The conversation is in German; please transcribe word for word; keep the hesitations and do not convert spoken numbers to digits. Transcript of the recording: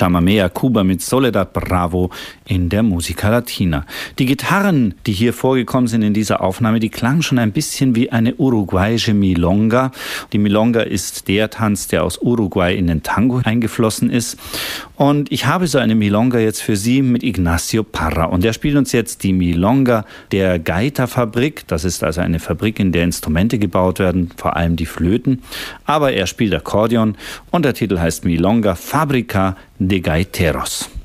Chamamea Cuba mit Soledad Bravo in der Musica Latina. Die Gitarren, die hier vorgekommen sind in dieser Aufnahme, die klangen schon ein bisschen wie eine uruguayische Milonga. Die Milonga ist der Tanz, der aus Uruguay in den Tango eingeflossen ist. Und ich habe so eine Milonga jetzt für Sie mit Ignacio Parra. Und er spielt uns jetzt die Milonga der Gaita-Fabrik. Das ist also eine Fabrik, in der Instrumente gebaut werden, vor allem die Flöten. Aber er spielt Akkordeon und der Titel heißt Milonga Fabrica de Gaiteros.